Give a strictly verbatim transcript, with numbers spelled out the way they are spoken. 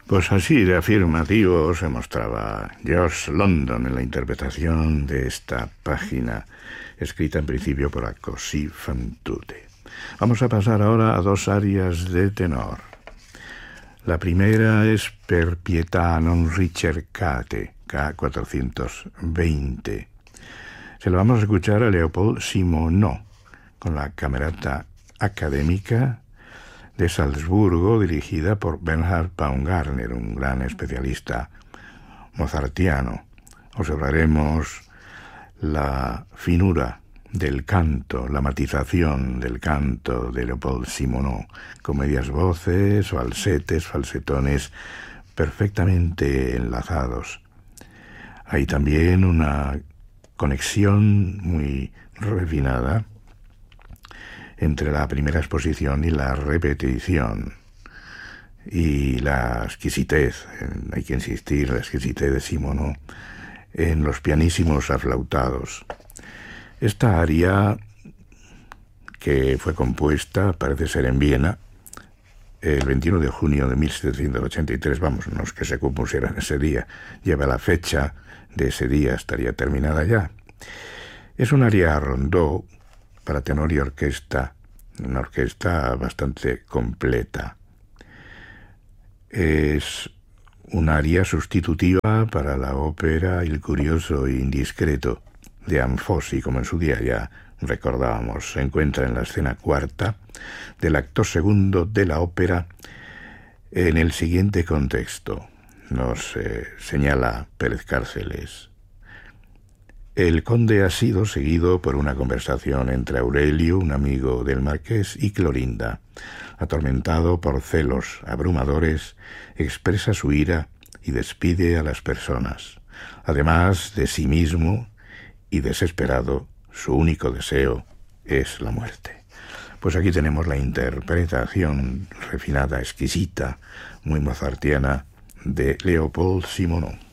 Pues así de afirmativo se mostraba Josh London en la interpretación de esta página, escrita en principio por Così fan tutte. Vamos a pasar ahora a dos arias de tenor. La primera es Per pietà non ricercate, K cuatrocientos veinte. Se lo vamos a escuchar a Leopold Simonot, con la Camerata Académica de Salzburgo, dirigida por Bernhard Baumgartner, un gran especialista mozartiano. Observaremos la finura del canto, la matización del canto de Leopold Simonot, con medias voces, falsetes, falsetones perfectamente enlazados. Hay también una conexión muy refinada entre la primera exposición y la repetición, y la exquisitez, hay que insistir, la exquisitez de Simonot en los pianísimos aflautados. Esta aria, que fue compuesta, parece ser en Viena, el veintiuno de junio de mil setecientos ochenta y tres, vamos, no es que se compusiera en ese día, lleva la fecha de ese día, estaría terminada ya. Es un aria rondó para tenor y orquesta, una orquesta bastante completa. Es un aria sustitutiva para la ópera Il curioso e indiscreto de Anfossi, como en su día ya recordábamos. Se encuentra en la escena cuarta del acto segundo de la ópera en el siguiente contexto. Nos eh, señala Pérez Cárceles. El conde ha sido seguido por una conversación entre Aurelio, un amigo del marqués, y Clorinda. Atormentado por celos abrumadores, expresa su ira y despide a las personas. Además de sí mismo y desesperado, su único deseo es la muerte. Pues aquí tenemos la interpretación refinada, exquisita, muy mozartiana, de Leopold Simonot.